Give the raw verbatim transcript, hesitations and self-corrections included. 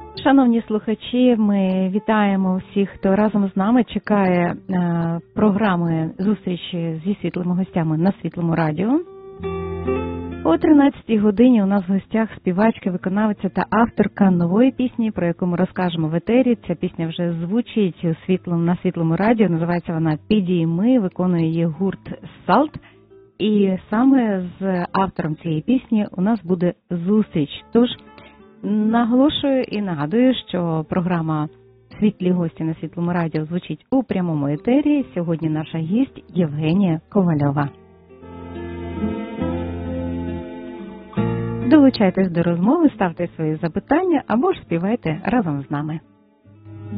Шановні слухачі, ми вітаємо всіх, хто разом з нами чекає е, програми зустрічі зі світлими гостями на Світлому радіо. О тринадцятій годині у нас в гостях співачка, виконавиця та авторка нової пісні, про яку ми розкажемо в етері. Ця пісня вже звучить у світлому, на Світлому радіо, називається вона «Підійми», виконує її гурт «Салт». І саме з автором цієї пісні у нас буде зустріч. Тож, наголошую і нагадую, що програма «Світлі гості» на Світлому радіо звучить у прямому етері. Сьогодні наша гість Євгенія Ковальова. Долучайтесь до розмови, ставте свої запитання або ж співайте разом з нами.